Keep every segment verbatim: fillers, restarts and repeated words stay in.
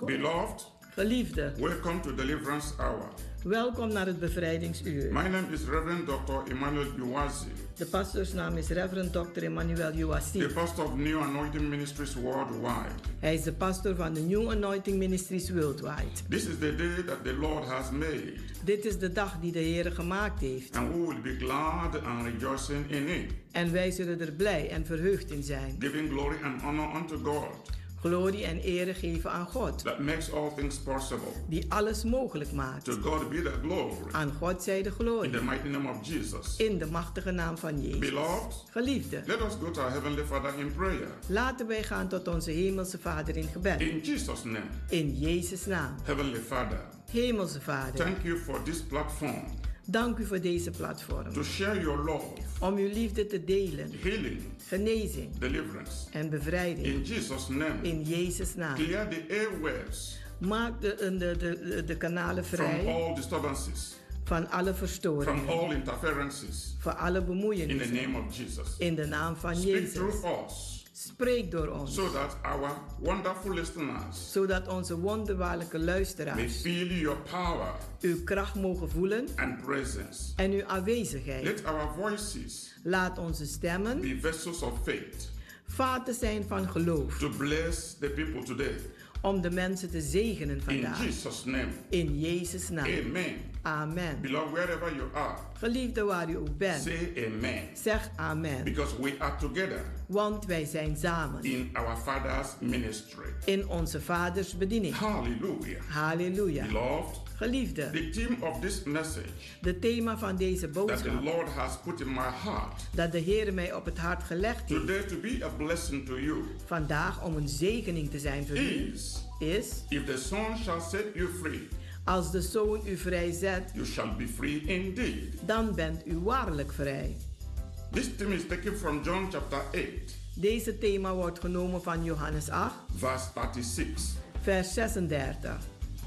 Beloved, Geliefde, welcome to Deliverance Hour. welkom naar het bevrijdingsuur. My name is Reverend doctor Emmanuel Uwazi, De pastoorsnaam is Reverend dokter Emmanuel the Uwazi. pastor of New Anointing Ministries worldwide. Hij is de pastor van de New Anointing Ministries Worldwide. This is the day that the Lord has made, Dit is de dag die de Heer gemaakt heeft. and we will be glad and rejoicing in it, En wij zullen er blij en verheugd in zijn. giving glory and honor unto God, Glorie en ere geven aan God, that makes all things possible. die alles mogelijk maakt. To God be the glory, Aan God zij de in glorie. the mighty name of Jesus. In de machtige naam van Jezus. Beloved, Geliefde, let us go to our Heavenly Father in prayer. laten wij gaan tot onze hemelse Vader in gebed. In Jesus' name, In Jezus' naam. Heavenly Father, Hemelse Vader, thank you for this platform dank u voor deze platform. to share your love, Om uw liefde te delen, healing, genezing deliverance. en bevrijding. In Jesus' name, In Jezus' naam. clear the airwaves Maak de, de, de, de, de kanalen from vrij all disturbances, van alle from verstoringen, all interferences. voor alle In the bemoeienissen. name of Jesus, In de naam van speak Jezus. through us Spreek door ons, so that our wonderful listeners zodat onze wonderbaarlijke may luisteraars feel your power uw kracht mogen voelen and presence. en uw aanwezigheid. Let our voices Laat onze stemmen be vessels of faith vaten zijn van geloof, to bless the people today. om de mensen te zegenen In vandaag. Jesus' name, In Jezus' naam. amen. Amen. Beloved, wherever you are, Geliefde waar u ook bent, say amen. zeg amen. Because we are together Want wij zijn samen in our Father's ministry. in onze vaders bediening. Hallelujah. Halleluja. Beloved, Geliefde, the theme of this message de thema van deze that the boodschap Lord has put in my heart dat de Heer mij op het hart gelegd heeft today to be a blessing to you vandaag om een zegening te zijn voor u is, is: if the Son shall set you free, als de Zoon u vrijzet, you shall be free indeed. dan bent u waarlijk vrij. This theme is taken from John chapter eight, Deze thema wordt genomen van Johannes acht, verse thirty-six. vers zesendertig.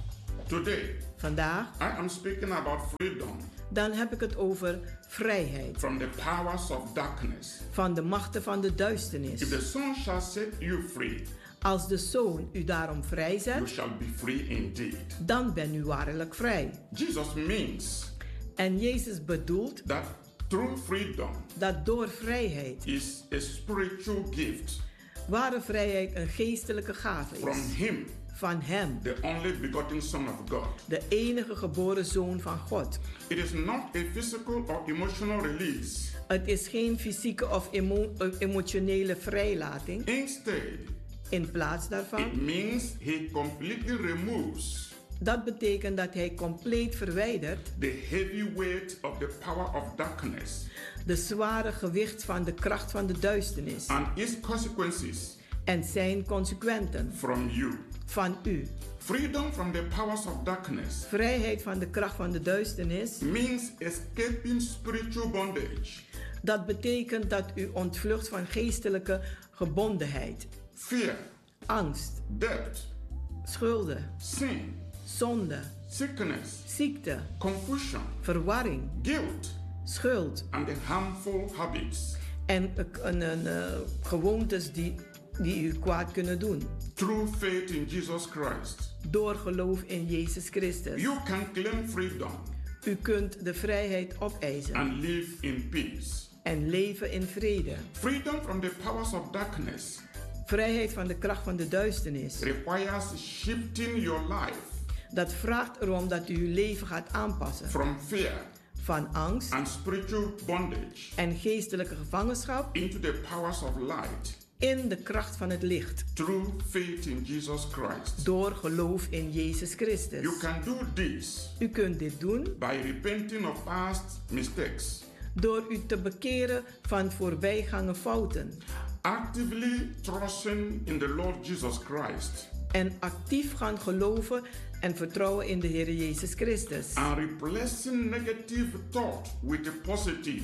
Today, Vandaag, I am speaking about freedom dan heb ik het over vrijheid from the powers of darkness. van de machten van de If duisternis. the Son shall set you free, Als de Zoon u daarom you vrijzet, shall be free indeed. dan ben u waarlijk vrij. Jesus means En Jezus bedoelt that true freedom dat door vrijheid, is a spiritual gift ware vrijheid een geestelijke gave from is. Him, Van Hem, the only begotten Son of God. de enige geboren Zoon van God. It is not a physical or emotional release. Het is geen fysieke of emo- emotionele vrijlating. Instead, In plaats it daarvan, means He completely removes dat betekent dat Hij compleet verwijdert the heavy weight of the power of darkness de zware gewicht van de kracht van de duisternis and its consequences en zijn consequenten from you. van u. Freedom from the powers of darkness Vrijheid van de kracht van de duisternis, means escaping spiritual bondage, dat betekent dat u ontvlucht van geestelijke gebondenheid, fear, angst, debt, schulden, sin, zonde, sickness, ziekte, confusion, verwarring, guilt, schuld and the harmful habits. en een, een, uh, gewoontes die, die u kwaad kunnen doen. Through faith in Jesus Christ, Door geloof in Jezus Christus. you can claim freedom U kunt de vrijheid opeisen and live in peace. en leven in vrede. Freedom from the powers of darkness Vrijheid van de kracht van de duisternis. requires shifting your life Dat vraagt erom dat u uw leven gaat aanpassen from fear van angst and spiritual bondage en geestelijke gevangenschap into the powers of light in de kracht van het licht. through faith in Jesus Christ. Door geloof in Jezus Christus. You can do this U kunt dit doen by repenting of past mistakes, door u te bekeren van voorbijgangen fouten. actively trusting in the Lord Jesus Christ, En actief gaan geloven en vertrouwen in de Heer Jezus Christus. and replacing negative thought with a positive.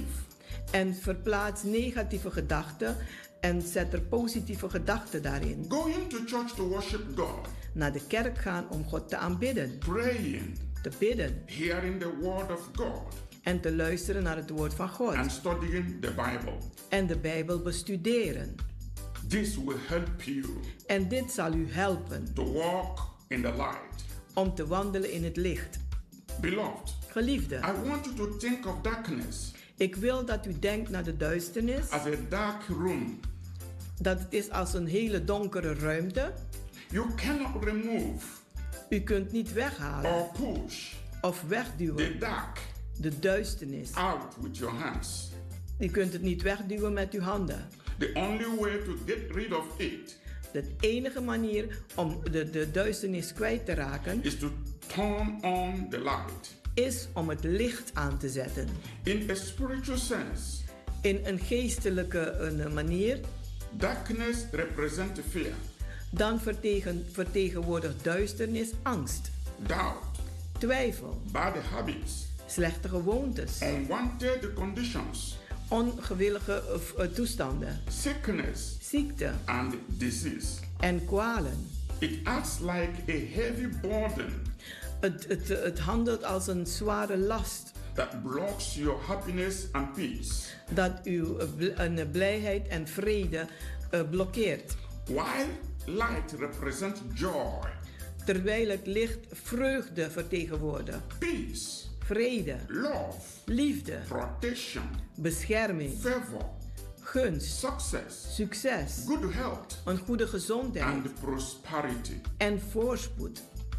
En verplaats negatieve gedachten en zet er positieve gedachten daarin. Going to church to worship God, Naar de kerk gaan om God te aanbidden, praying, te bidden hearing the word of God, en te luisteren naar het woord van God. and studying the Bible. En de Bijbel bestuderen. This will help you En dit zal u helpen to walk in the light. om te wandelen in het licht. Beloved, Geliefde, I want you to think of darkness ik wil dat u denkt naar de duisternis, as a dark room. dat het is als een hele donkere ruimte. You cannot remove U kunt niet weghalen or push of wegduwen the dark de duisternis. out with your hands. U kunt het niet wegduwen met uw handen. The only way to get rid of it De enige manier om de, de duisternis kwijt te raken is to turn on the light. is om het licht aan te zetten. In a spiritual sense, In een geestelijke een manier, darkness represents fear, dan vertegen, vertegenwoordigt duisternis angst, doubt, twijfel, bad habits, slechte gewoontes, unwanted conditions, ongewillige uh, toestanden, sickness, ziekte and disease. en kwalen. It acts like a heavy burden Het, het, het handelt als een zware last that blocks your happiness and peace. dat uw uh, bl- een blijheid en vrede uh, blokkeert. While light represents joy, Terwijl het licht vreugde vertegenwoordigt, peace, vrede, love, liefde, protection, bescherming, favor, gunst, success, succes, good health, een goede gezondheid and prosperity. en voorspoed.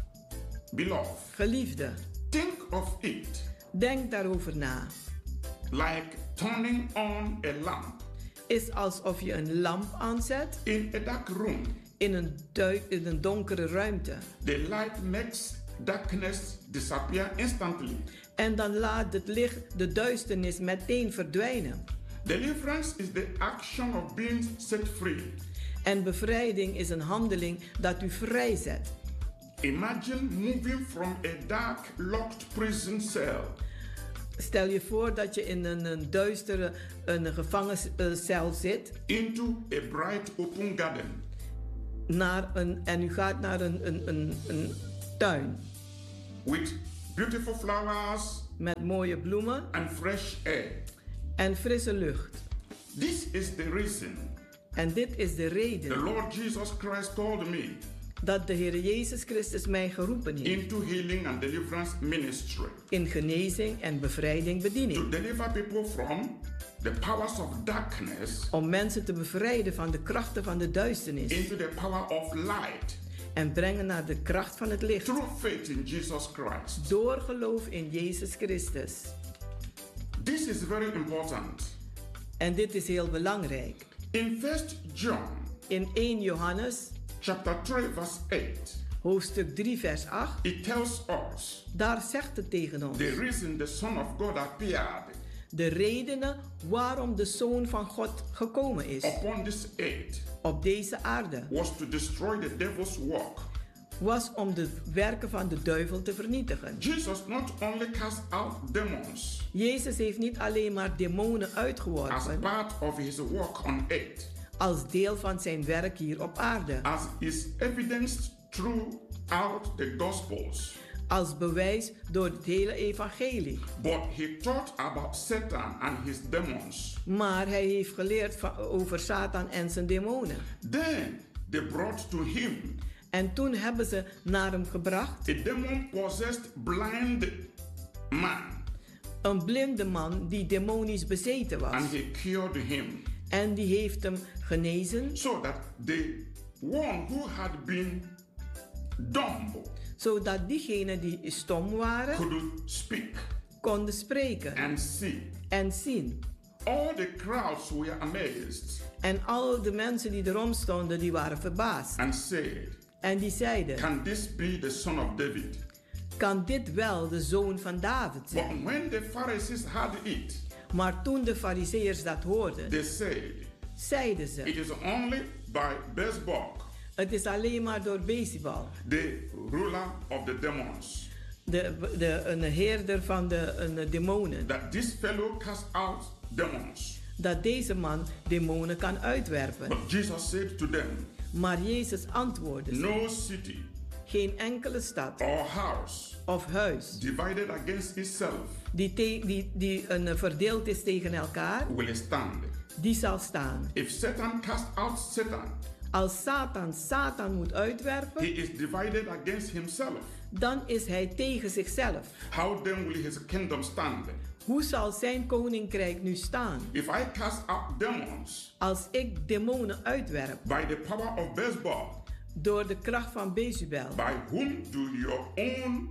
Beloved, Geliefde, think of it denk daarover na. like turning on a lamp Is alsof je een lamp aanzet in a dark room. in een, dui- in een donkere ruimte. The light makes darkness disappear instantly. En dan laat het licht de duisternis meteen verdwijnen. Deliverance is the action of being set free. En bevrijding is een handeling dat u vrijzet. Imagine moving from a dark, locked prison cell Stel je voor dat je in een, een duistere een gevangeniscel zit into a bright open garden naar een, en u gaat naar een, een, een, een tuin with beautiful flowers met mooie bloemen and fresh air. en frisse lucht. This is the reason En dit is de the reden Lord Jesus Christ called me dat de Heer Jezus Christus mij geroepen heeft into healing and deliverance ministry in genezing en bevrijding bediening. to deliver people from the powers of darkness Om mensen te bevrijden van de krachten van de duisternis into the power of light en brengen naar de kracht van het licht. through faith in Jesus Christ. Door geloof in Jezus Christus. This is very important. En dit is heel belangrijk. In First John In eerste Johannes, chapter three verse eight, hoofdstuk drie, vers acht, it tells us daar zegt het tegen ons. the reason the Son of God appeared De redenen waarom de Zoon van God gekomen is upon this earth op deze aarde was to destroy the devil's work. was om de werken van de duivel te vernietigen. Jesus not only cast out demons Jezus heeft niet alleen maar demonen as uitgeworpen part of his work on earth, als deel van zijn werk hier op aarde, as is evidenced throughout the Gospels, als bewijs door het hele evangelie. but he taught about Satan and his demons. Maar hij heeft geleerd van, over Satan en zijn demonen. Then they brought to him En toen hebben ze naar hem gebracht a demon-possessed blind man, een blinde man die demonisch bezeten was. and he cured him, En die heeft hem genezen, so that the one who had been dumb zodat diegenen die stom waren, could speak konden spreken and see. en zien. All the crowds were amazed En al de mensen die erom stonden, die waren verbaasd. and said, En die zeiden, "Can this be the son of David?" kan dit wel de zoon van David But zijn? when the Pharisees had it, Maar toen de fariseërs dat hoorden, they said, zeiden "It ze, is only by Beelzebub, het is alleen maar door Beelzebul, the ruler of the demons, de, de, een heerder van de een demonen, that this fellow cast out demons." dat deze man demonen kan uitwerpen. But Jesus said to them, Maar Jezus antwoordde ze, "No city geen enkele stad or house of huis divided against itself die, te, die, die een, verdeeld is tegen elkaar, will stand. die zal staan. If Satan cast out Satan, Als Satan Satan moet he uitwerpen, is divided against himself. dan is hij tegen zichzelf. How then will his kingdom stand? Hoe zal zijn koninkrijk nu staan? If I cast out demons Als ik demonen uitwerp by the power of Beelzebub, door de kracht van Bezubel, by whom do your own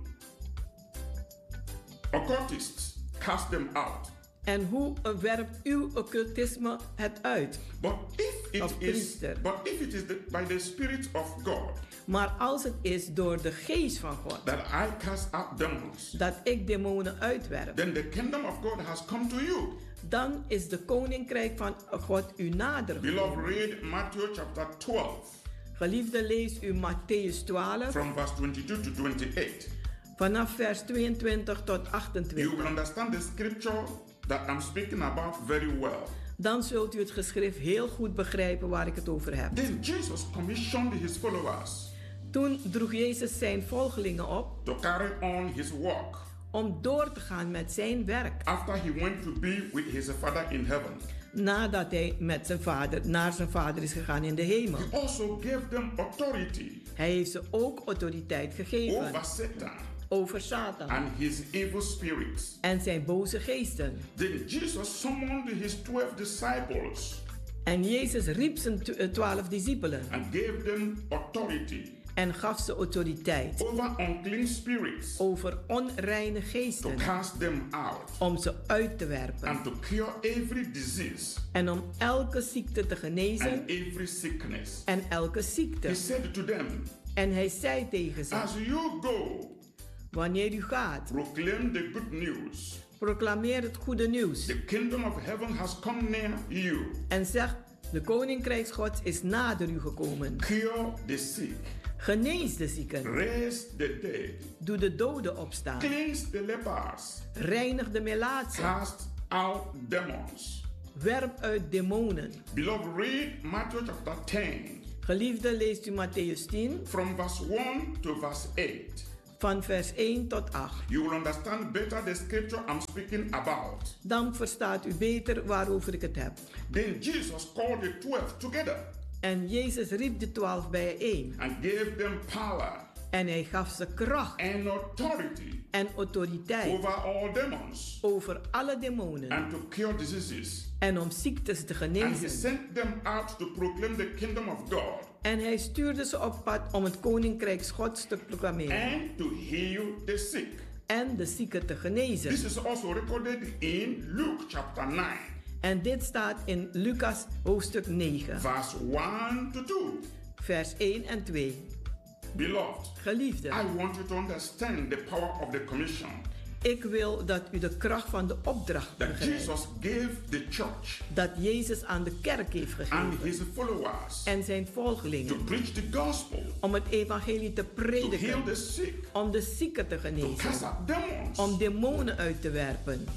occultists cast them out? en hoe werpt uw occultisme het uit? But if Of it is, priester. but if it is the, by the Spirit of God Maar als het is door de geest van God that I cast out demons, dat ik demonen uitwerp, then the kingdom of God has come to you. dan is de koninkrijk van God u nader Beloved, gekomen. read Matthew chapter twelve, Geliefde, lees u Matthäus twaalf from verse twenty-two to twenty-eight. vanaf vers tweeëntwintig tot You will achtentwintig. understand the scripture that I'm speaking about very well. Dan zult u het geschrift heel goed begrijpen waar ik het over heb. Then Jesus commissioned his followers Toen droeg Jezus zijn volgelingen op to carry on his work om door te gaan met zijn werk. after he went to be with his Father in heaven. Nadat hij met zijn vader naar zijn vader is gegaan in de hemel. He also gave them authority Hij heeft ze ook autoriteit gegeven over Satan over Satan and his evil spirits. en zijn boze geesten. Then Jesus summoned his twelve disciples En Jezus riep zijn tw- eh, twaalf discipelen and gave them authority en gaf ze autoriteit over unclean spirits over onreine to geesten cast them out om ze uit te werpen and to cure every disease en om elke ziekte te and genezen every sickness. en elke ziekte. He said to them, En hij zei tegen ze, as you go, wanneer u gaat, proclaim the good news. proclameer het goede nieuws The kingdom of heaven has come near you. en zeg, de koninkrijk Gods is nader u gekomen. Cure the sick, Genees de zieken, raise the dead, doe de doden opstaan, cleanse the lepers, reinig de melaatsen, cast out demons. werp uit demonen. Beloved, read Matthew chapter ten, Geliefde, leest u Matthäus tien from verse one to verse eight. van vers één tot acht. You will understand better the scripture I'm speaking about. Dan verstaat u beter waarover ik het heb. Then Jesus called the twelve together En Jezus riep de twaalf bijeen and gave them power en hij gaf ze kracht and authority en autoriteit over all demons over alle demonen and to cure diseases. en om ziektes te And he genezen. sent them out to proclaim the kingdom of God En hij stuurde ze op pad om het koninkrijk Gods te proclameren and to heal the sick. en de zieken te genezen. This is also recorded in Luke chapter nine, En dit staat in Lucas hoofdstuk negen, verse one to two. vers één en twee. Beloved, Geliefde, I want you to understand the power of the commission ik wil dat u de kracht van de opdracht that begrijpt. Jesus gave the church Dat Jezus aan de kerk heeft and gegeven his followers en zijn to volgelingen preach the gospel, om het evangelie te to heal prediken, the sick, om de zieken te to genezen, cast out demons. om demonen uit te werpen.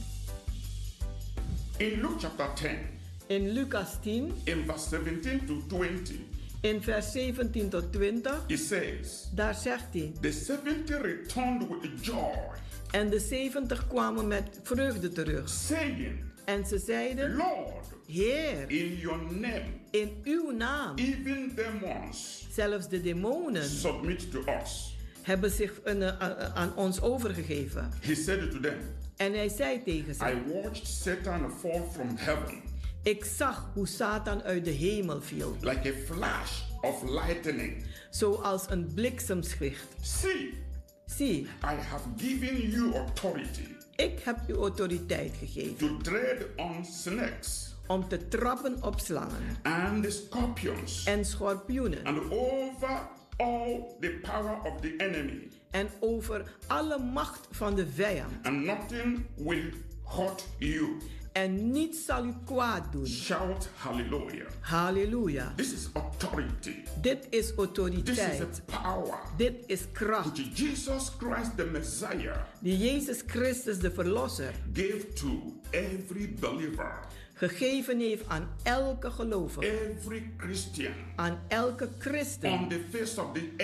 In Luke chapter ten, In Lucas tien, in verse seventeen to twenty, in vers zeventien tot twintig, it says, daar zegt hij: the seventy returned with joy, en de zeventig kwamen met vreugde terug. saying, En ze zeiden: Lord, Heer, in your name, in uw naam, even demons zelfs de demonen submit to us. hebben zich een, eh, aan- aan ons overgegeven. He said to them, En hij zei tegen ze: I watched Satan fall from heaven ik zag hoe Satan uit de hemel viel, like a flash of lightning. zoals een bliksemschicht. See, Zie, I have given you authority ik heb u autoriteit gegeven to tread on snakes om te trappen op slangen and scorpions en schorpioenen and over all the power of the enemy, en over alle macht van de vijand. and nothing will hurt you. En niets zal u kwaad doen. Shout hallelujah. Halleluja. This is authority. Dit is This is autoriteit. a power Dit is kracht which Jesus Christ the Messiah die Jezus Christus de Verlosser gave to every believer, gegeven heeft aan elke gelovige, every Christian aan elke christen on the face of the earth.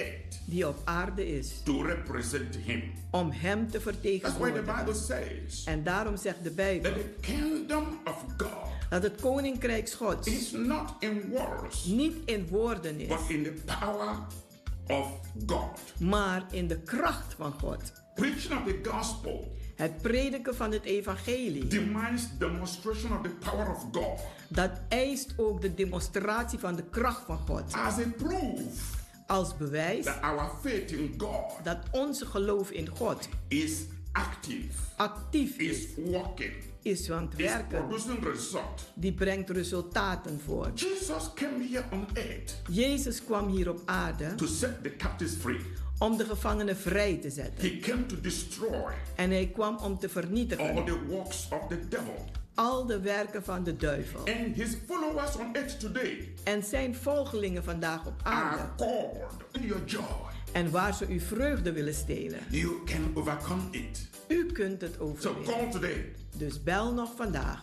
die op aarde is, to represent him. om hem te That's why the Bible vertegenwoordigen. says En daarom zegt de that Bijbel the kingdom of God dat het koninkrijk Gods is not in words, niet in woorden but is, in the power of God. maar in de kracht van God. Preaching of the gospel Het prediken van het evangelie, demands demonstration of the power of God dat eist ook de demonstratie van de kracht van God. as a proof Als bewijs that our faith in God dat onze geloof in God is active, actief is is, working, is aan het is werken. producing result. Die brengt resultaten voort. Jesus came here on earth Jezus kwam hier op aarde to set the captives free. om de gevangenen vrij te zetten. He came to destroy En hij kwam om te all vernietigen the works of the devil. al de werken van de duivel. And his followers on earth today En zijn volgelingen vandaag op aarde. are called in your joy. En waar ze uw vreugde willen stelen. You can overcome it. U kunt het So overwinnen. call today. Dus bel nog vandaag.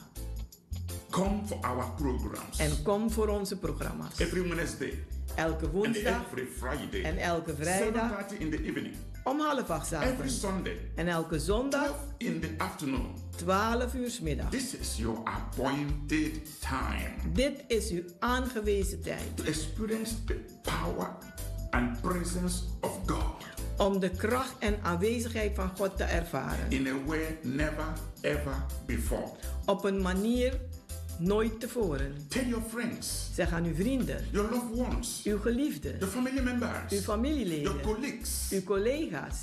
Come for our programs. En kom voor onze programma's. Every Wednesday Elke and woensdag every Friday. en elke vrijdag seven thirty in the evening. om half acht Every avonds. Sunday. En elke zondag twelve in the afternoon. twaalf uur 's middag. This is your appointed time Dit is uw aangewezen tijd. to experience the power and presence of God Om de kracht en aanwezigheid van God te ervaren. in a way never ever before. Op een manier nooit tevoren. Tell your friends, Zeg aan uw vrienden, your loved ones, uw geliefden, your family members, uw your familieleden, colleagues uw collega's.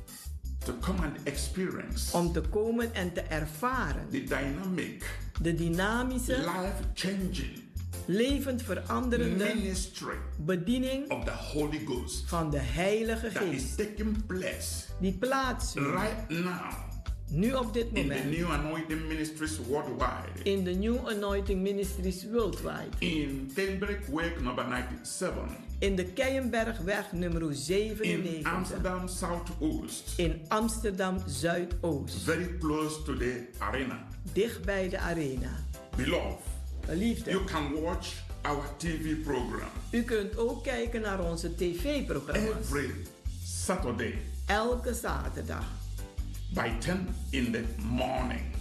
to come and experience Om te komen en te ervaren the dynamic, de dynamische, life-changing levend veranderende ministry bediening of the Holy Ghost van de Heilige that is Geest. taking place Die plaatsvindt right now nu op dit in the moment new anointing ministries worldwide. in de New Anointing Ministries Worldwide. In Cambridge Way number ninety-seven. In de Keienbergweg nummer In zevenennegentig. Amsterdam Southoost. In Amsterdam Zuidoost. Very close to the arena. Dicht bij de arena. Beloved, Geliefde, you can watch our T V program u kunt ook kijken naar onze tv-programma's. every Saturday Elke zaterdag by ten in the morning.